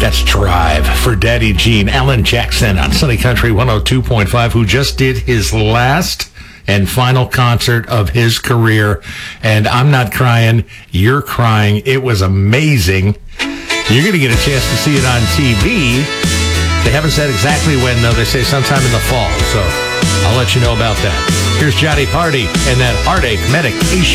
That's Drive for Daddy Gene. Alan Jackson on Sunny Country 102.5, who just did his last and final concert of his career. And I'm not crying, you're crying. It was amazing. You're going to get a chance to see it on TV. They haven't said exactly when, though. They say sometime in the fall. So I'll let you know about that. Here's Johnny Party and that Heartache Medication.